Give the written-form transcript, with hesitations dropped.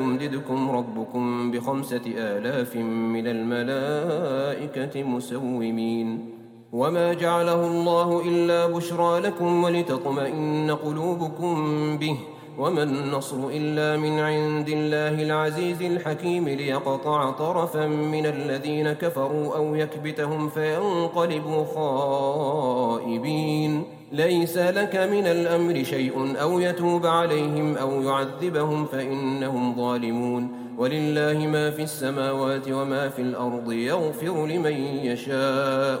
يمددكم ربكم ب5,000 من الملائكة مسومين. وما جعله الله إلا بشرى لكم ولتطمئن قلوبكم به، وما النصر إلا من عند الله العزيز الحكيم ليقطع طرفا من الذين كفروا أو يكبتهم فينقلبوا خائبين. ليس لك من الأمر شيء أو يتوب عليهم أو يعذبهم فإنهم ظالمون. ولله ما في السماوات وما في الأرض يغفر لمن يشاء